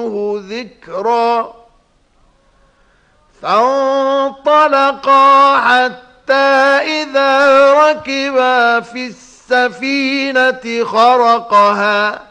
منه ذكرا فانطلقا حتى إذا ركبا في السفينة خرقها